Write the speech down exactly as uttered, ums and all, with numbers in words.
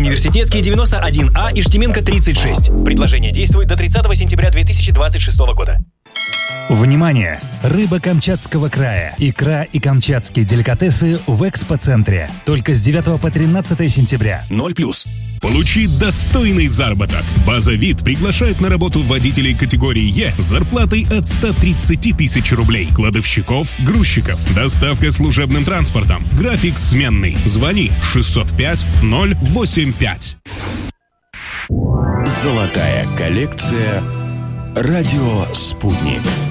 Университетский девяносто один А, Иштименко тридцать шесть. Предложение действует до тридцатого сентября две тысячи двадцать шестого года. Внимание! Рыба Камчатского края, икра и камчатские деликатесы в экспоцентре. Только с девятого по тринадцатое сентября. ноль плюс. Получи достойный заработок. База ВИД приглашает на работу водителей категории Е с зарплатой от ста тридцати тысяч рублей, кладовщиков, грузчиков, доставка служебным транспортом, график сменный. Звони шестьсот пять ноль восемь пять. Золотая коллекция «Радио Спутник».